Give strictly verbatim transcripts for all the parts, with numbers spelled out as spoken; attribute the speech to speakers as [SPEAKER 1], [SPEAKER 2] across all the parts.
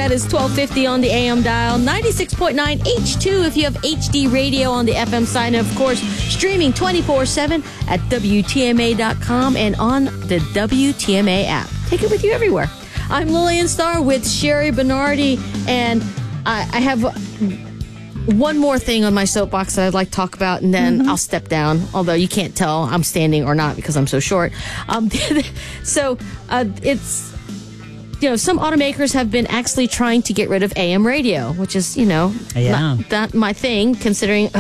[SPEAKER 1] That is twelve fifty on the A M dial, ninety-six point nine H two if you have H D radio on the F M side, and of course, streaming twenty-four seven at W T M A dot com and on the W T M A app. Take it with you everywhere. I'm Lillian Starr with Sherry Bernardi, and I, I have one more thing on my soapbox that I'd like to talk about, and then mm-hmm. I'll step down, although you can't tell I'm standing or not because I'm so short. Um, so uh, it's... You know, some automakers have been actually trying to get rid of A M radio, which is, you know,
[SPEAKER 2] yeah.
[SPEAKER 1] not, not my thing, considering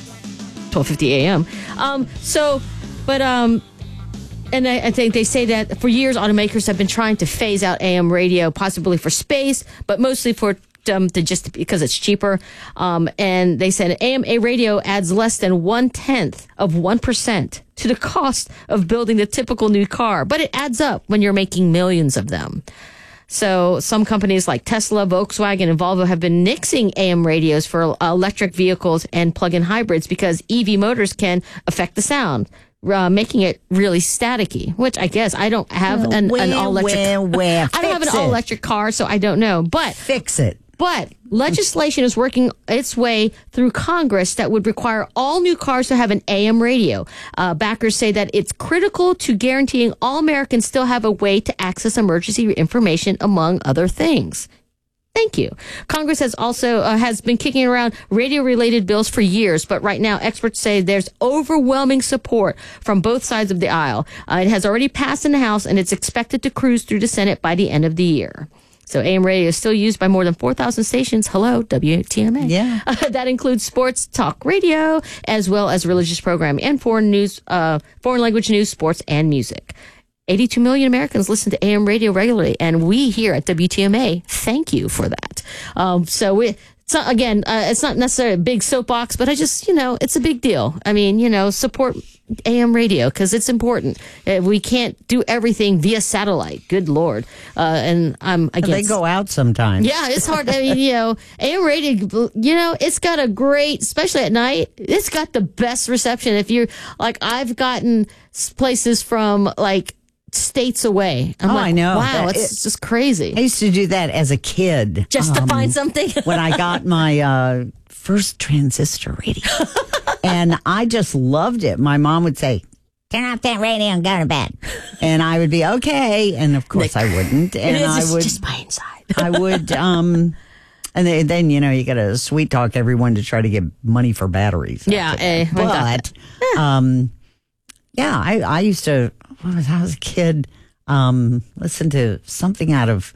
[SPEAKER 1] twelve fifty A M. Um, so, but, um, and I, I think they say that for years, automakers have been trying to phase out A M radio, possibly for space, but mostly for um, to just because it's cheaper. Um, and they said A M radio adds less than one tenth of one percent to the cost of building the typical new car, but it adds up when you're making millions of them. So some companies like Tesla, Volkswagen, and Volvo have been nixing A M radios for electric vehicles and plug-in hybrids because E V motors can affect the sound, uh, making it really staticky, which I guess I don't have an,
[SPEAKER 2] where,
[SPEAKER 1] an all-electric
[SPEAKER 2] where, where?
[SPEAKER 1] I don't have an all-electric car, so I don't know. But
[SPEAKER 2] fix it.
[SPEAKER 1] But legislation is working its way through Congress that would require all new cars to have an A M radio. Uh, backers say that it's critical to guaranteeing all Americans still have a way to access emergency information, among other things. Thank you. Congress has also uh, has been kicking around radio-related bills for years, but right now experts say there's overwhelming support from both sides of the aisle. Uh, it has already passed in the House, and it's expected to cruise through the Senate by the end of the year. So A M radio is still used by more than four thousand stations. Hello, W T M A.
[SPEAKER 2] Yeah.
[SPEAKER 1] Uh, that includes sports talk radio, as well as religious programming and foreign news, uh, foreign language news, sports, and music. eighty-two million Americans listen to A M radio regularly, and we here at W T M A thank you for that. Um, so we, it's not, again, uh, it's not necessarily a big soapbox, but I just, you know, it's a big deal. I mean, you know, support A M radio because it's important. Uh, we can't do everything via satellite. Good Lord. Uh, and I'm against.
[SPEAKER 2] They go out sometimes.
[SPEAKER 1] Yeah, it's hard. I mean, you know, A M radio, you know, it's got a great, especially at night, it's got the best reception. If you're like, I've gotten places from like, states away. I'm
[SPEAKER 2] oh,
[SPEAKER 1] like,
[SPEAKER 2] I know.
[SPEAKER 1] Wow,
[SPEAKER 2] that,
[SPEAKER 1] it's
[SPEAKER 2] it,
[SPEAKER 1] just crazy.
[SPEAKER 2] I used to do that as a kid.
[SPEAKER 1] Just
[SPEAKER 2] um,
[SPEAKER 1] to find something?
[SPEAKER 2] when I got my uh, first transistor radio. And I just loved it. My mom would say, turn off that radio and go to bed. And I would be, okay. And of course I wouldn't. And
[SPEAKER 1] it is
[SPEAKER 2] I
[SPEAKER 1] just,
[SPEAKER 2] would,
[SPEAKER 1] just by inside.
[SPEAKER 2] I would, um, and then, then, you know, you got to sweet talk everyone to try to get money for batteries.
[SPEAKER 1] Yeah. Eh,
[SPEAKER 2] but, um, yeah, I, I used to, when I was a kid, um, listen to something out of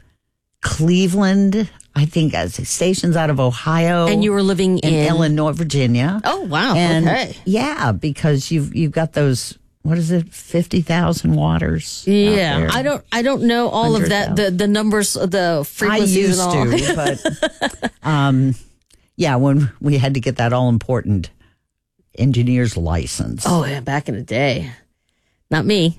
[SPEAKER 2] Cleveland, I think, as stations out of Ohio.
[SPEAKER 1] And you were living in,
[SPEAKER 2] in Illinois, Virginia.
[SPEAKER 1] Oh, wow.
[SPEAKER 2] And
[SPEAKER 1] okay.
[SPEAKER 2] Yeah, because you've you've got those, what is it, fifty thousand waters?
[SPEAKER 1] Yeah. I don't I don't know all of that, the, the numbers, the frequencies
[SPEAKER 2] I
[SPEAKER 1] and all.
[SPEAKER 2] used to, but um, yeah, when we had to get that all important engineer's license.
[SPEAKER 1] Oh, yeah, back in the day. Not me.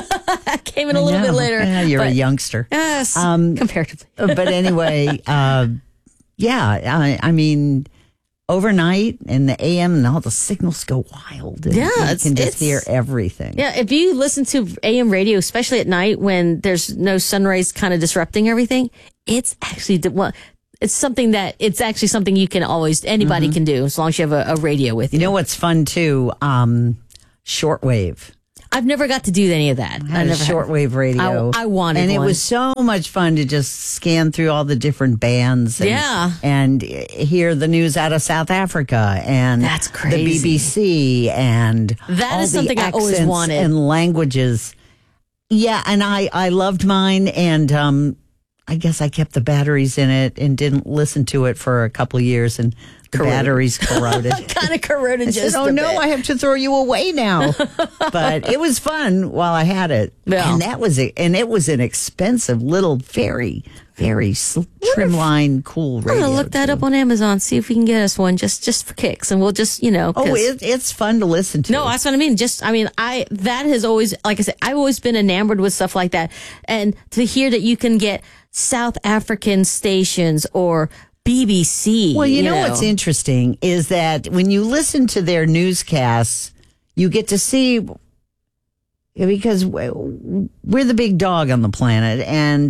[SPEAKER 1] I came in a little bit later.
[SPEAKER 2] Yeah, you're
[SPEAKER 1] but,
[SPEAKER 2] a youngster.
[SPEAKER 1] Yes,
[SPEAKER 2] um,
[SPEAKER 1] comparatively.
[SPEAKER 2] But anyway, uh, yeah, I, I mean, overnight in the A M and all the signals go wild. And
[SPEAKER 1] yeah,
[SPEAKER 2] you
[SPEAKER 1] it's,
[SPEAKER 2] can just
[SPEAKER 1] it's,
[SPEAKER 2] hear everything.
[SPEAKER 1] Yeah, if you listen to A M radio, especially at night when there's no sun rays kind of disrupting everything, it's actually the well, it's something that it's actually something you can always anybody mm-hmm. can do as long as you have a, a radio with you.
[SPEAKER 2] You know what's fun too? Um, shortwave.
[SPEAKER 1] I've never got to do any of that.
[SPEAKER 2] I had
[SPEAKER 1] I
[SPEAKER 2] a shortwave radio.
[SPEAKER 1] I, I wanted
[SPEAKER 2] and
[SPEAKER 1] one.
[SPEAKER 2] it was so much fun to just scan through all the different bands. And,
[SPEAKER 1] yeah.
[SPEAKER 2] And hear the news out of South Africa and
[SPEAKER 1] that's crazy.
[SPEAKER 2] The B B C and
[SPEAKER 1] that
[SPEAKER 2] all
[SPEAKER 1] is
[SPEAKER 2] the
[SPEAKER 1] something I always wanted.
[SPEAKER 2] And languages. Yeah, and I, I loved mine, and um, I guess I kept the batteries in it and didn't listen to it for a couple of years, and the corroded. batteries corroded.
[SPEAKER 1] kind of corroded
[SPEAKER 2] I
[SPEAKER 1] just
[SPEAKER 2] said, oh,
[SPEAKER 1] a
[SPEAKER 2] no,
[SPEAKER 1] bit.
[SPEAKER 2] I have to throw you away now. But it was fun while I had it.
[SPEAKER 1] Yeah.
[SPEAKER 2] And that was it. And it was an expensive little, very, very trimline, cool radio.
[SPEAKER 1] I'm going to look that
[SPEAKER 2] too.
[SPEAKER 1] up on Amazon, see if we can get us one just, just for kicks. And we'll just, you know.
[SPEAKER 2] Oh, it, it's fun to listen to.
[SPEAKER 1] No, that's what I mean. Just, I mean, I, that has always, like I said, I've always been enamored with stuff like that. And to hear that you can get South African stations or B B C.
[SPEAKER 2] Well, you,
[SPEAKER 1] you
[SPEAKER 2] know,
[SPEAKER 1] know
[SPEAKER 2] what's interesting is that when you listen to their newscasts, you get to see, because we're the big dog on the planet, and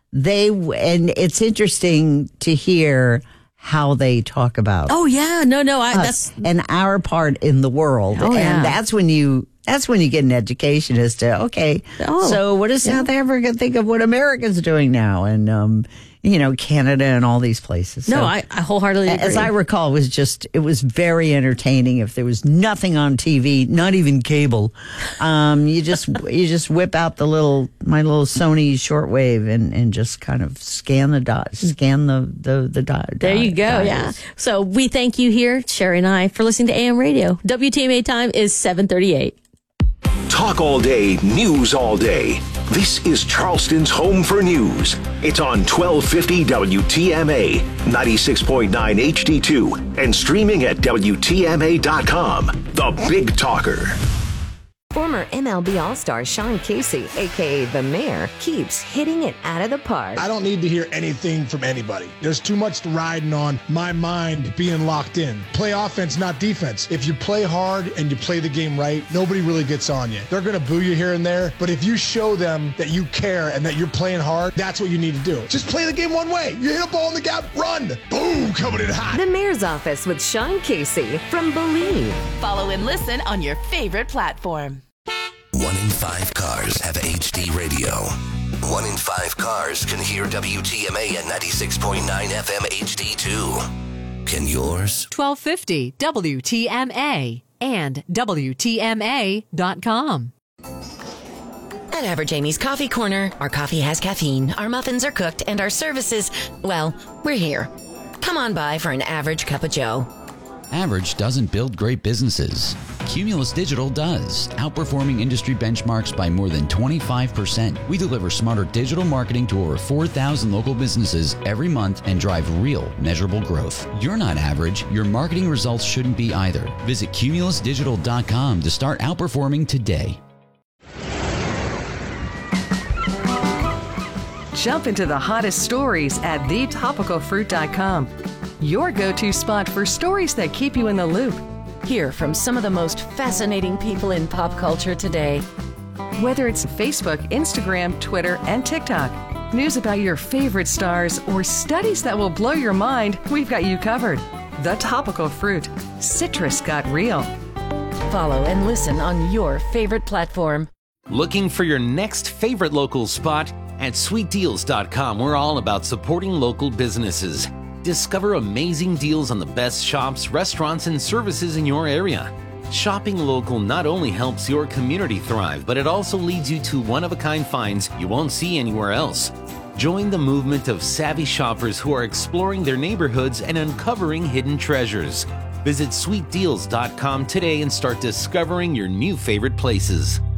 [SPEAKER 2] they, and it's interesting to hear how they talk about
[SPEAKER 1] Oh yeah, no, no, I,
[SPEAKER 2] us
[SPEAKER 1] that's
[SPEAKER 2] and our part in the world.
[SPEAKER 1] Oh, yeah.
[SPEAKER 2] And that's when you, that's when you get an education as to, okay,
[SPEAKER 1] Oh,
[SPEAKER 2] so what does South Africa think of what America's doing now? And, um, you know, Canada and all these places.
[SPEAKER 1] no,
[SPEAKER 2] So,
[SPEAKER 1] I, I wholeheartedly agree.
[SPEAKER 2] as I recall, it was just, it was very entertaining. If there was nothing on T V, not even cable, um, you just, you just whip out the little, my little Sony shortwave and, and just kind of scan the dot, scan the, the, the dot.
[SPEAKER 1] There you go. Yeah. So we thank you here, Sherry and I, for listening to A M Radio. W T M A time is seven thirty-eight.
[SPEAKER 3] Talk all day, news all day. This is Charleston's home for news. It's on twelve fifty W T M A, ninety-six point nine H D two, and streaming at W T M A dot com. The Big Talker.
[SPEAKER 4] Former M L B All-Star Sean Casey, a k a. The Mayor, keeps hitting it out of the park.
[SPEAKER 5] I don't need to hear anything from anybody. There's too much riding on my mind being locked in. Play offense, not defense. If you play hard and you play the game right, nobody really gets on you. They're going to boo you here and there, but if you show them that you care and that you're playing hard, that's what you need to do. Just play the game one way. You hit a ball in the gap, run. Boom, coming in hot.
[SPEAKER 4] The Mayor's Office with Sean Casey from Believe.
[SPEAKER 6] Follow and listen on your favorite platform.
[SPEAKER 7] One in five cars have H D radio. One in five cars can hear W T M A at ninety-six point nine F M H D two. Can yours?
[SPEAKER 8] twelve fifty W T M A and W T M A dot com.
[SPEAKER 9] At Average Amy's Coffee Corner, our coffee has caffeine, our muffins are cooked, and our services, well, we're here. Come on by for an average cup of joe.
[SPEAKER 10] Average doesn't build great businesses. Cumulus Digital does, outperforming industry benchmarks by more than twenty-five percent. We deliver smarter digital marketing to over four thousand local businesses every month and drive real, measurable growth. You're not average. Your marketing results shouldn't be either. Visit cumulus digital dot com to start outperforming today.
[SPEAKER 11] Jump into the hottest stories at the topical fruit dot com. Your go-to spot for stories that keep you in the loop.
[SPEAKER 9] Hear from some of the most fascinating people in pop culture today.
[SPEAKER 11] Whether it's Facebook, Instagram, Twitter, and TikTok, news about your favorite stars, or studies that will blow your mind, we've got you covered. The Topical Fruit. Citrus got real.
[SPEAKER 9] Follow and listen on your favorite platform.
[SPEAKER 12] Looking for your next favorite local spot? At sweet deals dot com, we're all about supporting local businesses. Discover amazing deals on the best shops, restaurants, and services in your area. Shopping local not only helps your community thrive, but it also leads you to one-of-a-kind finds you won't see anywhere else. Join the movement of savvy shoppers who are exploring their neighborhoods and uncovering hidden treasures. Visit sweet deals dot com today and start discovering your new favorite places.